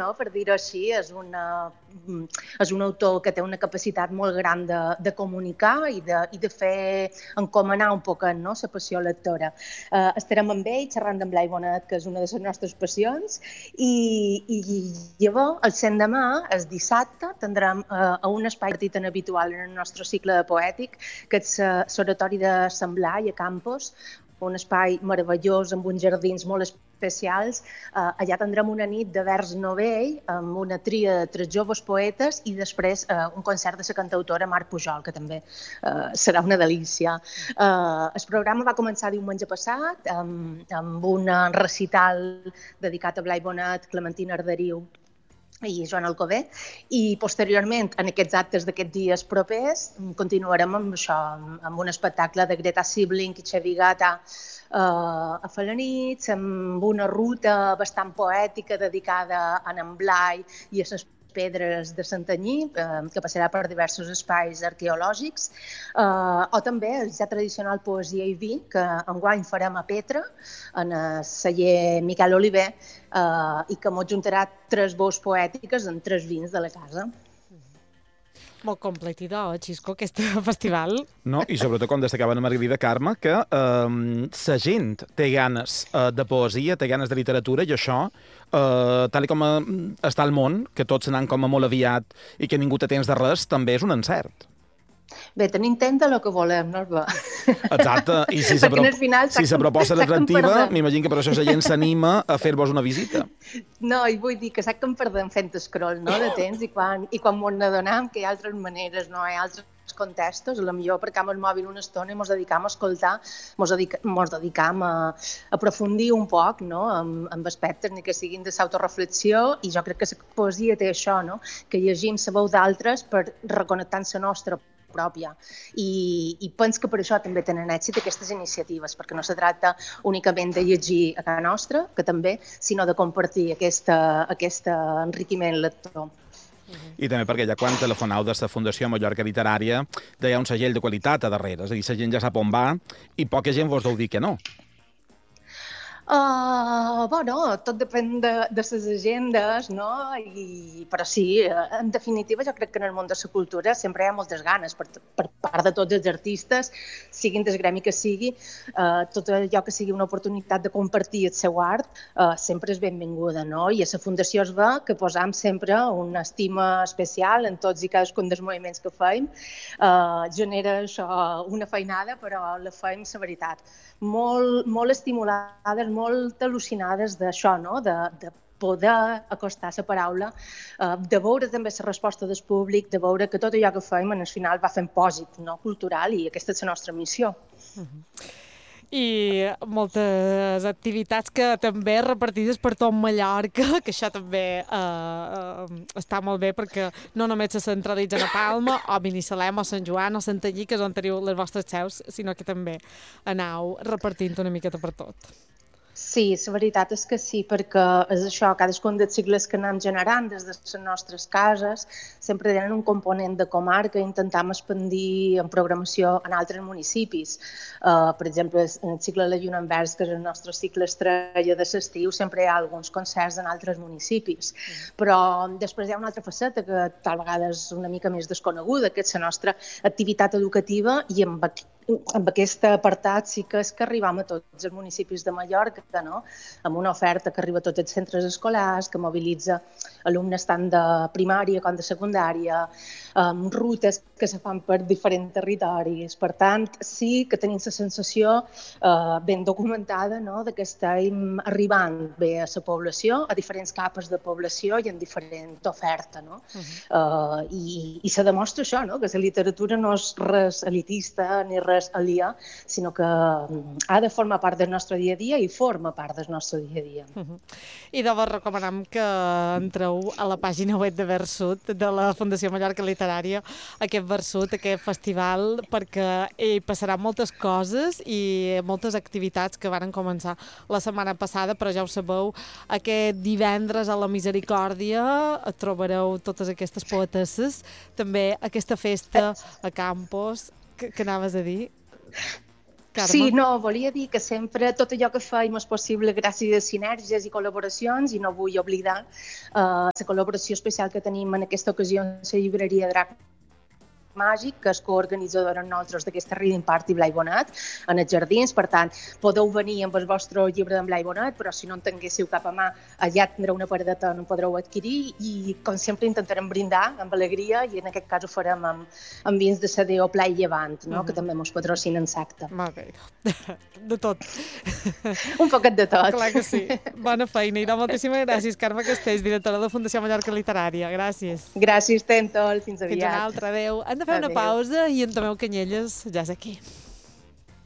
no?, per dir-ho així. És un autor que té una capacitat molt gran de comunicar i de fer encomanar un poc, no?, la passió lectora. Estarem amb ell xerrant amb Blai Bonet, que és una de les nostres passions, i llavors, el l'endemà, el dissabte, tindrem un espai tan habitual en el nostre cicle poètic, que és l'Oratori de Sant Blai, a Campos, un espai meravellós amb uns jardins molt especials. Allà tindrem una nit de vers novell amb una tria de 3 joves poetes i després un concert de la cantautora Mar Pujol, que també serà una delícia. El programa va començar diumenge passat amb un recital dedicat a Blai Bonet, Clementina Arderiu i Joan Alcover, i posteriorment, en aquests actes d'aquests dies propers, continuarem amb això, amb un espectacle de Greta Sibling i Xavi Gata a Felanitx, amb una ruta bastant poètica dedicada a en Blai i a les pedres de Santanyí, que passarà per diversos espais arqueològics, o també el ja tradicional Poesia i Vi, que enguany farem a Petra, en el celler Miquel Oliver, i que ens juntarà 3 veus poètiques en 3 vins de la casa. Molt completidor, Xisco, aquest festival. No, i sobretot, com destacava la Margarida Carme, que la gent té ganes de poesia, té ganes de literatura, i això, tal com està el món, que tots s'anan com a molt aviat i que ningú té temps de res, també és un encert. Bé, tenim temps de lo que volem, no? Exacte, i si la proposta és atractiva, m'imagino que per això la gent s'anima a fer-vos una visita. No, i vull dir que saps que em perdem fent scroll, no?, de temps, i quan ens n'adonem que hi ha altres maneres, no? Hi ha altres contextos, potser perquè amb el mòbil una estona ens dedicam a escoltar, ens dedicam a aprofundir un poc, no?, amb aspectes ni que siguin de l'autoreflexió, i jo crec que la poesia té això, no?, que llegim la veu d'altres per reconnectar amb la nostra pròpia. I penso que per això també tenen èxit aquestes iniciatives, perquè no se tracta únicament de llegir a casa nostra, que també, sinó de compartir aquest enriquiment lector. I també perquè ja quan telefoneu de la Fundació Mallorca Literària hi ha un segell de qualitat a darrere, és a dir, la gent ja sap on va i poca gent vos deu dir que no. Tot depèn de les agendes, no? Però sí, en definitiva, jo crec que en el món de la cultura sempre hi ha moltes ganes per part de tots els artistes, siguin del gremi que sigui, tot allò que sigui una oportunitat de compartir el seu art sempre és benvinguda, no? I a la Fundació es ve que posam sempre una estima especial en tots i cadascun dels moviments que fem. Genera això una feinada, però la fem, la veritat, molt estimulades, molt al·lucinades d'això, no?, de poder acostar la paraula, de veure també la resposta del públic, de veure que tot allò que fem, al final, va fent pòsit, no?, cultural, i aquesta és la nostra missió. I moltes activitats que també repartides per tot Mallorca, que això també està molt bé, perquè no només se centralitzen a Palma, o Binissalem, o Sant Joan, o Santanyí, que és on teniu les vostres seus, sinó que també aneu repartint una miqueta per tot. Sí, la veritat és que sí, perquè és això, cadascun dels cicles que anem generant des de les nostres cases sempre tenen un component de comarca i intentam expandir en programació en altres municipis. Per exemple, en el cicle La Lluna en Vers, que és el nostre cicle estrella de l'estiu, sempre hi ha alguns concerts en altres municipis. Però després hi ha una altra faceta que tal vegada és una mica més desconeguda, que és la nostra activitat educativa, i amb aquest apartat sí que és que arribam a tots els municipis de Mallorca, no?, amb una oferta que arriba a tots els centres escolars, que mobilitza alumnes tant de primària com de secundària, amb rutes que se fan per diferents territoris. Per tant, sí que tenim la sensació ben documentada, no?, que estem arribant bé a la població, a diferents capes de població i en diferent oferta, no? I se demostra això, no?, que la literatura no és res elitista ni res aliè, sinó que ha de formar part del nostre dia a dia i forma part del nostre dia a dia. I de vos recomanem que entreu a la pàgina web de Versut, de la Fundació Mallorca Literària, aquest Versut, aquest festival, perquè hi passaran moltes coses i moltes activitats que van començar la setmana passada, però ja ho sabeu, aquest divendres a la Misericòrdia trobareu totes aquestes poetesses, també aquesta festa a Campos, que anaves a dir? Carme? Sí, no, volia dir que sempre tot allò que feim és possible gràcies a sinergies i col·laboracions, i no vull oblidar la col·laboració especial que tenim en aquesta ocasió amb la llibreria Drac Màgic, que és coorganitzadora amb nosaltres d'aquesta Reading Party Blai Bonet en els jardins. Per tant, podeu venir amb el vostre llibre d'en Blai Bonet, però si no en tinguéssiu cap a mà, allà tindreu una paradeta on ho podreu adquirir, i com sempre intentarem brindar amb alegria, i en aquest cas ho farem amb vins de Sadeo Pla i Llevant, no? Que també mos patrocinen l'acte. Molt bé. De tot. Un poquet de tot. Clar que sí. Bona feina. I moltíssimes gràcies, Carme Castells, directora de la Fundació Mallorca Literària. Gràcies. Gràcies, Tentol. Fins aviat. Fins una altra. Adéu. Hem de fer una pausa i en Tomeu Canyelles ja és aquí.